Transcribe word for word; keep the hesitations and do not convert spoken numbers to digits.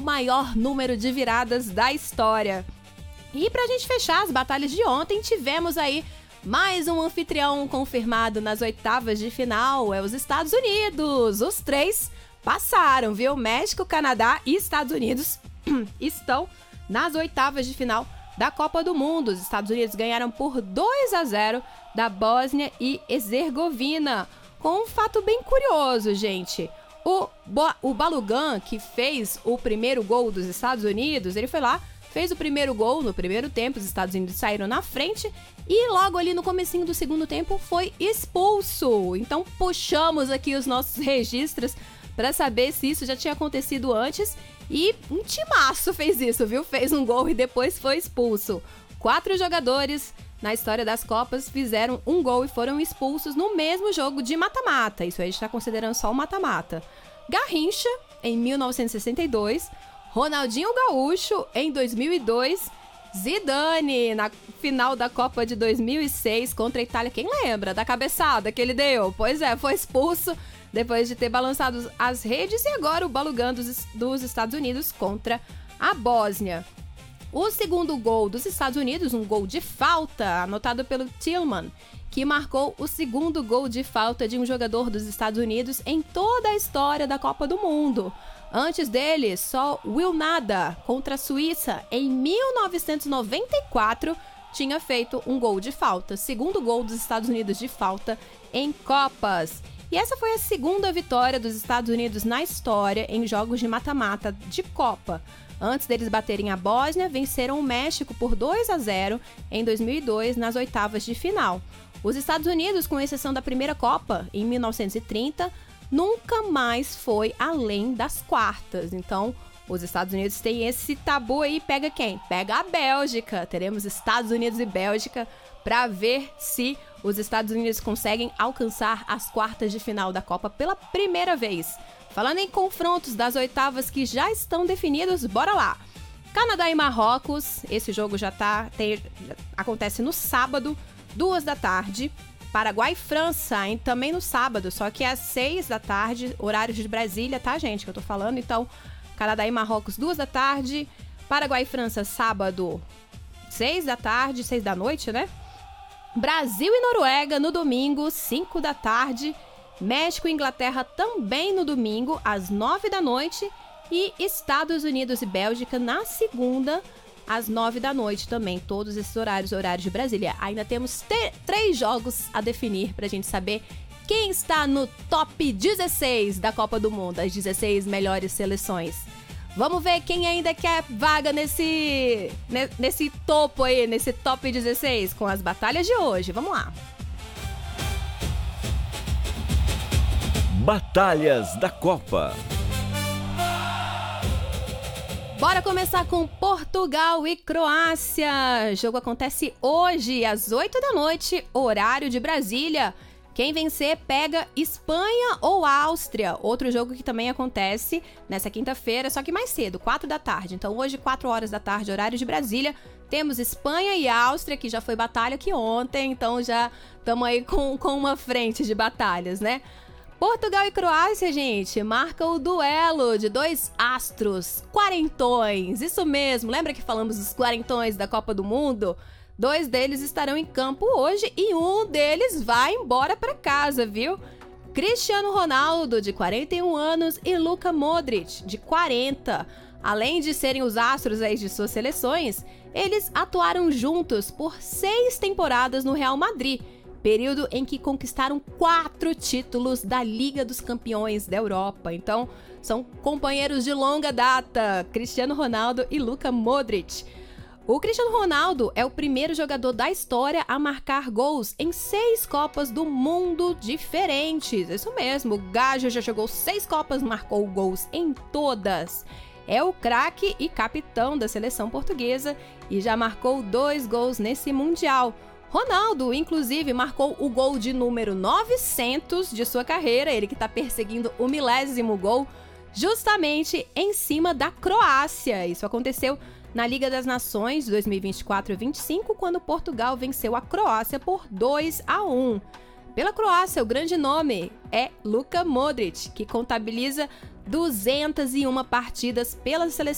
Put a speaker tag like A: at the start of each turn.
A: maior número de viradas da história. E pra gente fechar as batalhas de ontem, tivemos aí mais um anfitrião confirmado nas oitavas de final, é os Estados Unidos. Os três passaram, viu? México, Canadá e Estados Unidos estão nas oitavas de final da Copa do Mundo. Os Estados Unidos ganharam por dois a zero da Bósnia e Herzegovina. Com um fato bem curioso, gente. O, Bo- o Balogun, que fez o primeiro gol dos Estados Unidos, ele foi lá, fez o primeiro gol no primeiro tempo, os Estados Unidos saíram na frente e logo ali no comecinho do segundo tempo foi expulso. Então puxamos aqui os nossos registros para saber se isso já tinha acontecido antes e um timaço fez isso, viu? Fez um gol e depois foi expulso. Quatro jogadores na história das Copas fizeram um gol e foram expulsos no mesmo jogo de mata-mata. Isso aí a gente está considerando só o mata-mata. Garrincha, em mil novecentos e sessenta e dois, Ronaldinho Gaúcho, em dois mil e dois, Zidane, na final da Copa de dois mil e seis contra a Itália. Quem lembra da cabeçada que ele deu? Pois é, foi expulso depois de ter balançado as redes. E agora o Balogun dos, dos Estados Unidos contra a Bósnia. O segundo gol dos Estados Unidos, um gol de falta, anotado pelo Tillman, que marcou o segundo gol de falta de um jogador dos Estados Unidos em toda a história da Copa do Mundo. Antes dele, só Will Nada, contra a Suíça, em mil novecentos e noventa e quatro, tinha feito um gol de falta. Segundo gol dos Estados Unidos de falta em Copas. E essa foi a segunda vitória dos Estados Unidos na história em jogos de mata-mata de Copa. Antes deles baterem a Bósnia, venceram o México por dois a zero em dois mil e dois nas oitavas de final. Os Estados Unidos, com exceção da primeira Copa, em mil novecentos e trinta, nunca mais foi além das quartas. Então, os Estados Unidos têm esse tabu aí. Pega quem? Pega a Bélgica. Teremos Estados Unidos e Bélgica para ver se os Estados Unidos conseguem alcançar as quartas de final da Copa pela primeira vez. Falando em confrontos das oitavas que já estão definidos, bora lá! Canadá e Marrocos, esse jogo já tá, tem, acontece no sábado, duas da tarde. Paraguai e França, hein? Também no sábado, só que às seis da tarde, horário de Brasília, tá, gente, que eu tô falando. Então, Canadá e Marrocos, duas da tarde. Paraguai e França, sábado, seis da tarde, seis da noite, né? Brasil e Noruega no domingo, cinco da tarde. México e Inglaterra também no domingo, às nove da noite. E Estados Unidos e Bélgica na segunda, às nove da noite também. Todos esses horários, horários de Brasília. Ainda temos te- três jogos a definir pra gente saber quem está no top dezesseis da Copa do Mundo, as dezesseis melhores seleções. Vamos ver quem ainda quer vaga nesse, nesse topo aí, nesse top dezesseis, com as batalhas de hoje. Vamos lá.
B: Batalhas da Copa.
A: Bora começar com Portugal e Croácia. O jogo acontece hoje, às oito da noite, horário de Brasília. Quem vencer pega Espanha ou Áustria. Outro jogo que também acontece nessa quinta-feira, só que mais cedo, quatro da tarde. Então hoje, quatro horas da tarde, horário de Brasília, temos Espanha e Áustria, que já foi batalha aqui ontem. Então já estamos aí com, com uma frente de batalhas, né? Portugal e Croácia, gente, marca o duelo de dois astros, quarentões, isso mesmo, lembra que falamos dos quarentões da Copa do Mundo? Dois deles estarão em campo hoje e um deles vai embora para casa, viu? Cristiano Ronaldo, de quarenta e um anos, e Luka Modric, de quarenta. Além de serem os astros aí de suas seleções, eles atuaram juntos por seis temporadas no Real Madrid, período em que conquistaram quatro títulos da Liga dos Campeões da Europa. Então, são companheiros de longa data, Cristiano Ronaldo e Luka Modric. O Cristiano Ronaldo é o primeiro jogador da história a marcar gols em seis Copas do Mundo diferentes. Isso mesmo, o Gajo já jogou seis Copas, marcou gols em todas. É o craque e capitão da seleção portuguesa e já marcou dois gols nesse Mundial. Ronaldo, inclusive, marcou o gol de número novecentos de sua carreira, ele que está perseguindo o milésimo gol, justamente em cima da Croácia. Isso aconteceu na Liga das Nações dois mil e vinte e quatro a vinte e cinco, quando Portugal venceu a Croácia por dois a um. Pela Croácia, o grande nome é Luka Modric, que contabiliza duzentas e uma partidas pela seleção